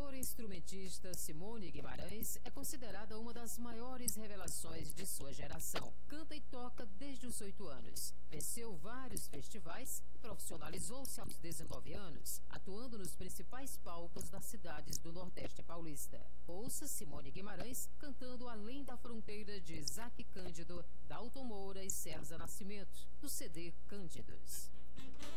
cantora e instrumentista Simone Guimarães é considerada uma das maiores revelações de sua geração. Canta e toca desde os 8 anos. Venceu vários festivais e profissionalizou-se aos 19 anos, atuando nos principais palcos das cidades do Nordeste paulista. Ouça Simone Guimarães cantando Além da Fronteira de Isaac Cândido, Dalton Moura e César Nascimento, do CD Cândidos.